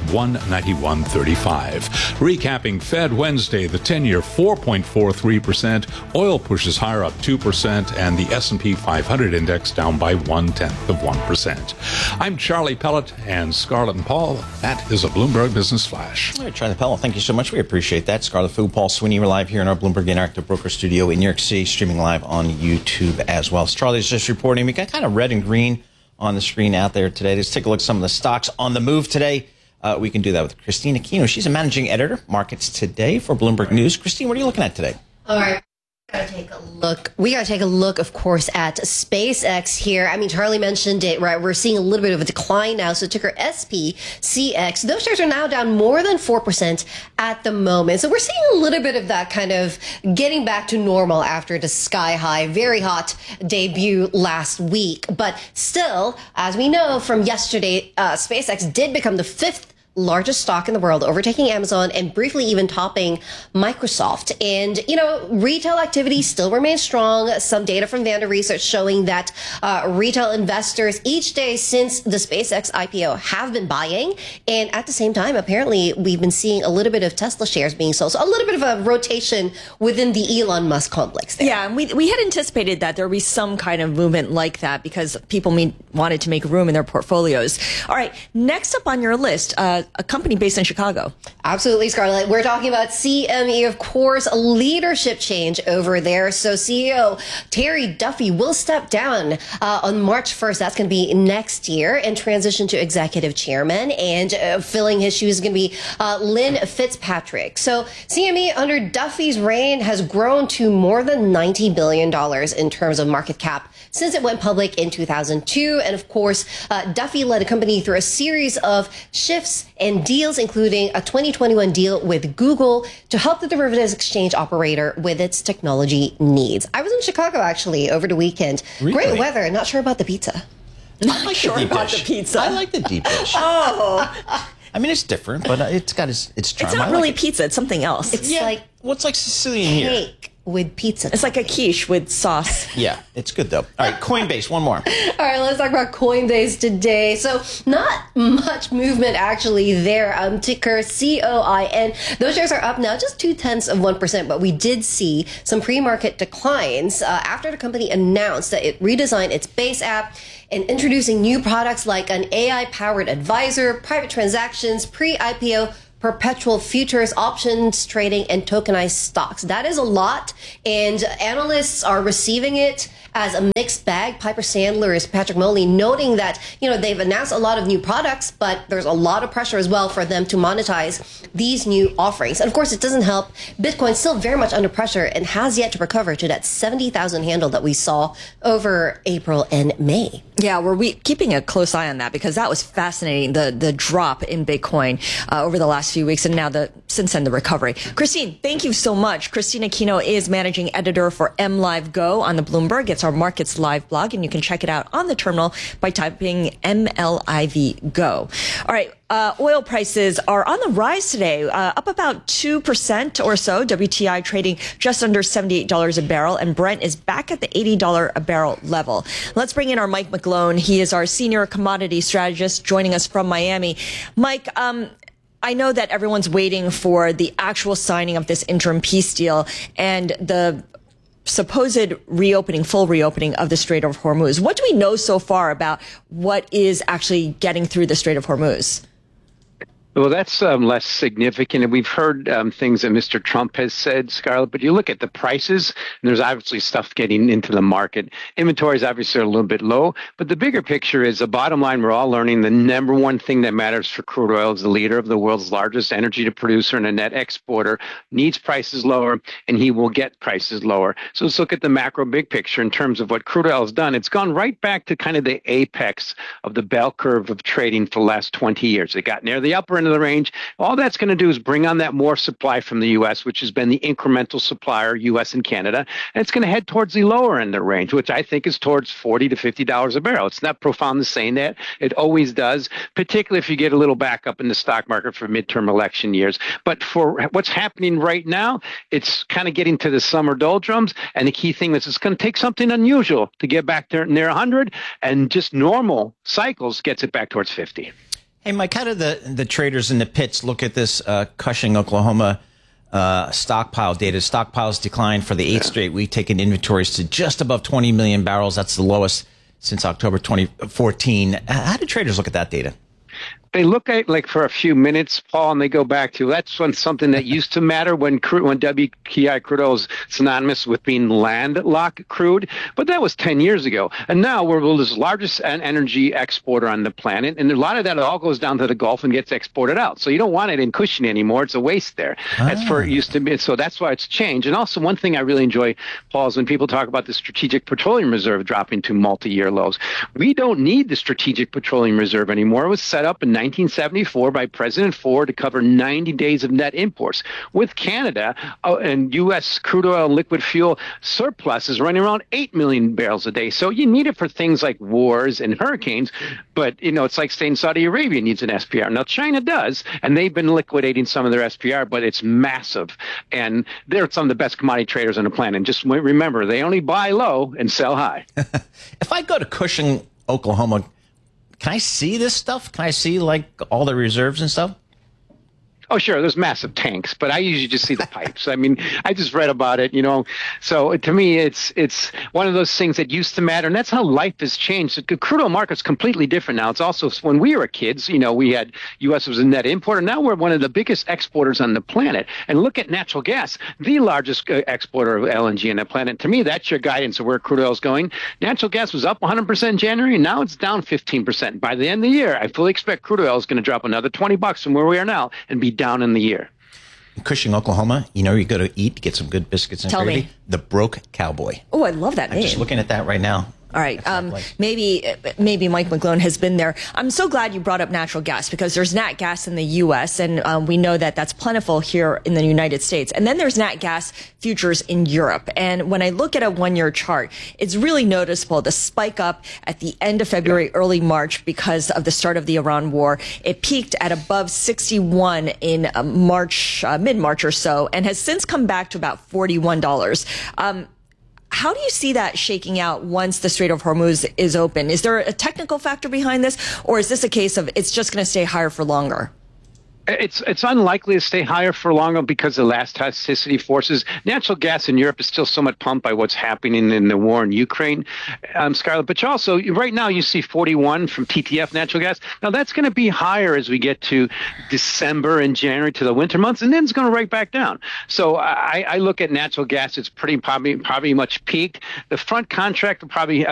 191.35. Recapping Fed Wednesday, the 10-year 4.43%. Oil pushes higher, up 2%, and the S&P 500 index down by 0.1%. I'm Charlie Pellet and Scarlett and Paul. That is a Bloomberg Business Flash. All right, Charlie Pellet, thank you so much. We appreciate that. Scarlett Fu, Paul Sweeney, we're live here in our Bloomberg Interactive Broker Studio in New York City, streaming live on YouTube as well. So Charlie's just reporting. We got kind of red and green on the screen out there today. Let's take a look at some of the stocks on the move today. We can do that with Christine Aquino. She's a managing editor, Markets Today for Bloomberg News. Christine, what are you looking at today? All right. We got to take a look, of course, at SpaceX here. I mean, Charlie mentioned it, right? We're seeing a little bit of a decline now. So ticker SPCX, those shares are now down more than 4% at the moment. So we're seeing a little bit of that kind of getting back to normal after the sky high, very hot debut last week. But still, as we know from yesterday, SpaceX did become the 5th largest stock in the world, overtaking Amazon and briefly even topping Microsoft. And, you know, retail activity still remains strong. Some data from Vanda Research showing that retail investors each day since the SpaceX IPO have been buying. And at the same time, apparently, we've been seeing a little bit of Tesla shares being sold. So a little bit of a rotation within the Elon Musk complex there. Yeah, and we had anticipated that there would be some kind of movement like that because people wanted to make room in their portfolios. All right, next up on your list, a company based in Chicago. Absolutely, Scarlett. We're talking about CME, of course, a leadership change over there. So CEO Terry Duffy will step down on March 1st. That's going to be next year, and transition to executive chairman. And filling his shoes is going to be Lynn Fitzpatrick. So CME under Duffy's reign has grown to more than $90 billion in terms of market cap since it went public in 2002. And of course, Duffy led a company through a series of shifts and deals, including a 2021 deal with Google to help the derivatives exchange operator with its technology needs. I was in Chicago, actually, over the weekend. Really? Great weather. Not sure about the pizza. Not sure about the pizza. I like the deep dish. Oh. I mean, it's different, but it's got its charm. It's not I really like pizza. It's something else. It's like what's like Sicilian here? cake with pizza. It's like a quiche with sauce. Yeah, it's good though. All right, Coinbase, one more. All right, let's talk about Coinbase today. So not much movement actually there. Ticker COIN. Those shares are up now just 0.2%, but we did see some pre-market declines after the company announced that it redesigned its base app and introducing new products like an AI-powered advisor, private transactions, pre-IPO perpetual futures, options trading, and tokenized stocks. That is a lot, and analysts are receiving it as a mixed bag. Piper Sandler's Patrick Moley noting that, they've announced a lot of new products, but there's a lot of pressure as well for them to monetize these new offerings. And of course, it doesn't help. Bitcoin's still very much under pressure and has yet to recover to that 70,000 handle that we saw over April and May. Yeah, we're keeping a close eye on that because that was fascinating, the drop in Bitcoin over the last few weeks, and now since then the recovery. Christine, thank you so much. Christine Aquino is managing editor for MLive Go on the Bloomberg. It's our Markets Live blog, and you can check it out on the terminal by typing MLIV Go. All right. Oil prices are on the rise today, up about 2% or so. WTI trading just under $78 a barrel, and Brent is back at the $80 a barrel level. Let's bring in our Mike McGlone. He is our senior commodity strategist joining us from Miami. Mike, I know that everyone's waiting for the actual signing of this interim peace deal and the supposed full reopening of the Strait of Hormuz. What do we know so far about what is actually getting through the Strait of Hormuz? Well, that's less significant. And we've heard things that Mr. Trump has said, Scarlett, but you look at the prices, and there's obviously stuff getting into the market. Inventories obviously are a little bit low, but the bigger picture is the bottom line. We're all learning the number one thing that matters for crude oil is the leader of the world's largest energy producer and a net exporter needs prices lower, and he will get prices lower. So let's look at the macro big picture in terms of what crude oil has done. It's gone right back to kind of the apex of the bell curve of trading for the last 20 years. It got near the upper end of the range. All that's going to do is bring on that more supply from the U.S., which has been the incremental supplier, U.S. and Canada, and it's going to head towards the lower end of the range, which I think is towards $40 to $50 a barrel. It's not profoundly saying that. It always does, particularly if you get a little backup in the stock market for midterm election years. But for what's happening right now, it's kind of getting to the summer doldrums, and the key thing is it's going to take something unusual to get back there near 100, and just normal cycles gets it back towards 50. Hey, Mike, how do the traders in the pits look at this Cushing, Oklahoma stockpile data? Stockpiles declined for the 8th straight week, taking inventories to just above 20 million barrels. That's the lowest since October 2014. How do traders look at that data? They look at like for a few minutes, Paul, and they go back to that's when something that used to matter when WTI crude oil is synonymous with being landlocked crude, but that was 10 years ago. And now we're the largest energy exporter on the planet, and a lot of that all goes down to the Gulf and gets exported out. So you don't want it in Cushing anymore; it's a waste there. That's where it used to be. So that's why it's changed. And also, one thing I really enjoy, Paul, is when people talk about the Strategic Petroleum Reserve dropping to multi-year lows. We don't need the Strategic Petroleum Reserve anymore. It was set up in 1974 by President Ford to cover 90 days of net imports. With Canada and U.S. crude oil and liquid fuel surplus is running around 8 million barrels a day. So you need it for things like wars and hurricanes, but it's like saying Saudi Arabia needs an SPR. Now China does, and they've been liquidating some of their SPR, but it's massive. And they're some of the best commodity traders on the planet. And just remember, they only buy low and sell high. If I go to Cushing, Oklahoma, can I see this stuff? Can I see like all the reserves and stuff? Oh, sure. There's massive tanks, but I usually just see the pipes. I mean, I just read about it, you know. So to me, it's one of those things that used to matter, and that's how life has changed. The crude oil market's completely different now. It's also when we were kids, you know, we had U.S. was a net importer. Now we're one of the biggest exporters on the planet. And look at natural gas, the largest exporter of LNG on the planet. To me, that's your guidance of where crude oil is going. Natural gas was up 100% in January, and now it's down 15%. By the end of the year, I fully expect crude oil is going to drop another $20 from where we are now and be down in the year. In Cushing, Oklahoma, you know, you go to eat to get some good biscuits and Tell gravy. me. The Broke Cowboy. Oh, I love that name. I'm just looking at that right now. All right. Maybe Mike McGlone has been there. I'm so glad you brought up natural gas because there's nat gas in the U.S. and we know that that's plentiful here in the United States. And then there's nat gas futures in Europe. And when I look at a one-year chart, it's really noticeable the spike up at the end of February, early March because of the start of the Iran war. It peaked at above 61 in March, mid-March or so, and has since come back to about $41. How do you see that shaking out once the Strait of Hormuz is open? Is there a technical factor behind this, or is this a case of it's just going to stay higher for longer? It's unlikely to stay higher for longer because of elasticity forces. Natural gas in Europe is still somewhat pumped by what's happening in the war in Ukraine, Scarlett. But also, right now you see 41 from TTF natural gas. Now that's going to be higher as we get to December and January to the winter months, and then it's going to right back down. So I look at natural gas; it's probably much peaked. The front contract will probably